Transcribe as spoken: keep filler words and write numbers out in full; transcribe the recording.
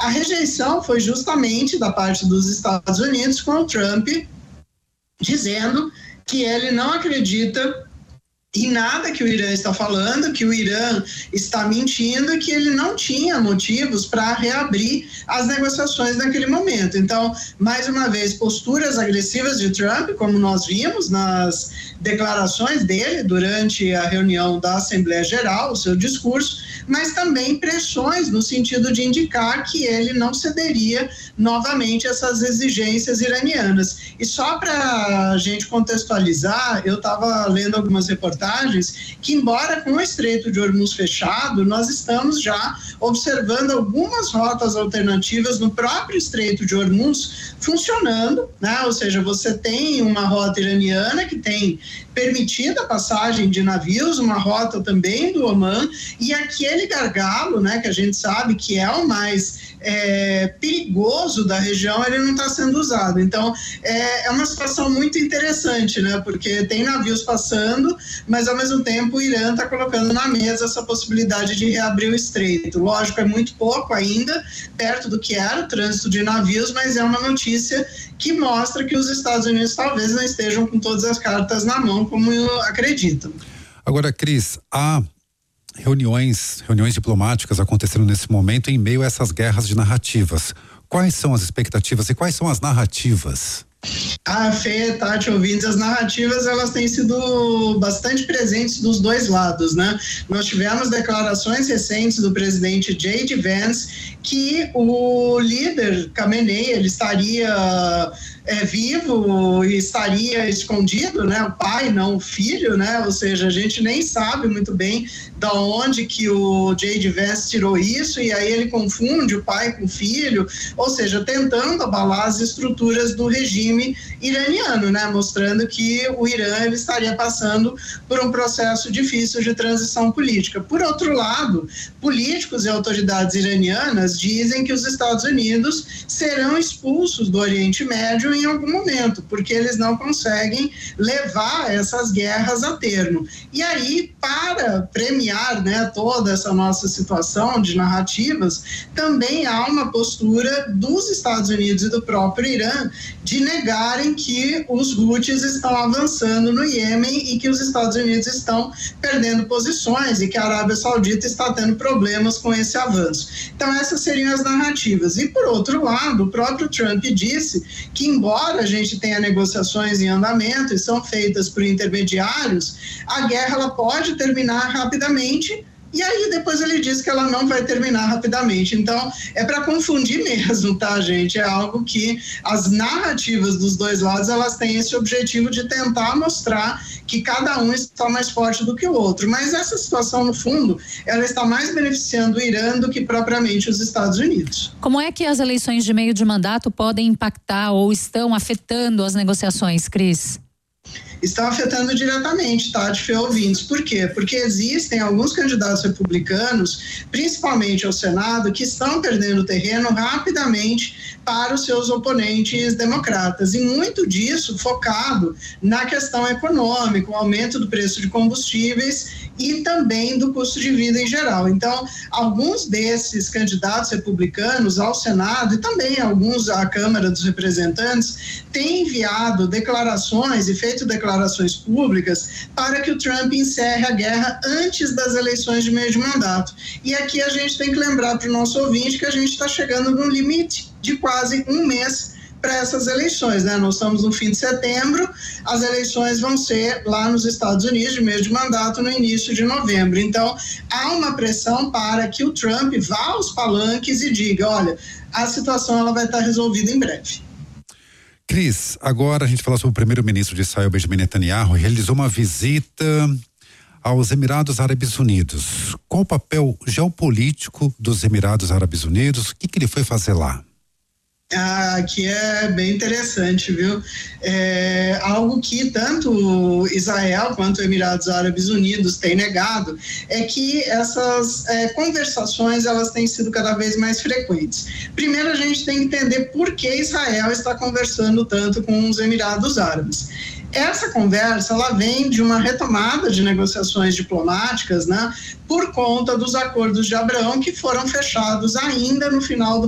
A rejeição foi justamente da parte dos Estados Unidos, com o Trump dizendo que ele não acredita em nada que o Irã está falando, que o Irã está mentindo, que ele não tinha motivos para reabrir as negociações naquele momento. Então, mais uma vez, posturas agressivas de Trump, como nós vimos nas declarações dele durante a reunião da Assembleia Geral, o seu discurso, mas também pressões no sentido de indicar que ele não cederia novamente essas exigências iranianas. E só para a gente contextualizar, eu estava lendo algumas reportagens que, embora com o Estreito de Hormuz fechado, nós estamos já observando algumas rotas alternativas no próprio Estreito de Hormuz funcionando, né? Ou seja, você tem uma rota iraniana que tem permitida a passagem de navios, uma rota também do Omã, e aquele gargalo, né, que a gente sabe que é o mais é, perigoso da região, ele não está sendo usado. Então, é, é uma situação muito interessante, né, porque tem navios passando, mas ao mesmo tempo o Irã está colocando na mesa essa possibilidade de reabrir o estreito. Lógico, é muito pouco ainda, perto do que era o trânsito de navios, mas é uma notícia que mostra que os Estados Unidos talvez não estejam com todas as cartas na mão, como acreditam. Agora, Cris, há reuniões, reuniões diplomáticas acontecendo nesse momento em meio a essas guerras de narrativas. Quais são as expectativas e quais são as narrativas? Ah, Fê, Tati, ouvintes, as narrativas elas têm sido bastante presentes dos dois lados, né? Nós tivemos declarações recentes do presidente J D Vance que o líder Khamenei, ele estaria é, vivo e estaria escondido, né? O pai, não o filho, né? Ou seja, a gente nem sabe muito bem da onde que o J D Vance tirou isso, e aí ele confunde o pai com o filho, ou seja, tentando abalar as estruturas do regime iraniano, né? Mostrando que o Irã ele estaria passando por um processo difícil de transição política. Por outro lado, políticos e autoridades iranianas dizem que os Estados Unidos serão expulsos do Oriente Médio em algum momento, porque eles não conseguem levar essas guerras a termo. E aí, para premiar, né, toda essa nossa situação de narrativas, também há uma postura dos Estados Unidos e do próprio Irã de negarem que os Houthis estão avançando no Iêmen e que os Estados Unidos estão perdendo posições e que a Arábia Saudita está tendo problemas com esse avanço. Então, essas seriam as narrativas. E, por outro lado, o próprio Trump disse que, embora a gente tenha negociações em andamento e são feitas por intermediários, a guerra ela pode terminar rapidamente. E aí depois ele diz que ela não vai terminar rapidamente. Então, é para confundir mesmo, tá, gente? É algo que as narrativas dos dois lados, elas têm esse objetivo de tentar mostrar que cada um está mais forte do que o outro. Mas essa situação, no fundo, ela está mais beneficiando o Irã do que propriamente os Estados Unidos. Como é que as eleições de meio de mandato podem impactar ou estão afetando as negociações, Cris? Estão afetando diretamente, Tati, Fê, ouvintes. Por quê? Porque existem alguns candidatos republicanos, principalmente ao Senado, que estão perdendo terreno rapidamente para os seus oponentes democratas, e muito disso focado na questão econômica, o aumento do preço de combustíveis e também do custo de vida em geral. Então, alguns desses candidatos republicanos ao Senado e também alguns à Câmara dos Representantes têm enviado declarações e feito declarações públicas para que o Trump encerre a guerra antes das eleições de meio de mandato. E aqui a gente tem que lembrar para o nosso ouvinte que a gente está chegando no limite de quase um mês para essas eleições, né? Nós estamos no fim de setembro, as eleições vão ser lá nos Estados Unidos, de meio de mandato, no início de novembro. Então, há uma pressão para que o Trump vá aos palanques e diga, olha, a situação ela vai estar resolvida em breve. Cris, agora a gente fala sobre o primeiro-ministro de Israel, Benjamin Netanyahu, realizou uma visita aos Emirados Árabes Unidos. Qual o papel geopolítico dos Emirados Árabes Unidos? O que, que ele foi fazer lá? Ah, que é bem interessante, viu? É algo que tanto Israel quanto Emirados Árabes Unidos têm negado, é que essas é, conversações elas têm sido cada vez mais frequentes. Primeiro a gente tem que entender por que Israel está conversando tanto com os Emirados Árabes. Essa conversa, ela vem de uma retomada de negociações diplomáticas, né, por conta dos acordos de Abraão que foram fechados ainda no final do